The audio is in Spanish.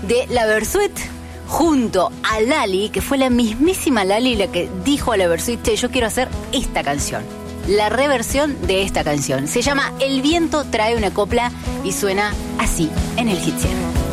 de La Versuit junto a Lali, que fue la mismísima Lali la que dijo a La Versuit: che, yo quiero hacer esta canción. La reversión de esta canción se llama El viento trae una copla y suena así en el Hit 100.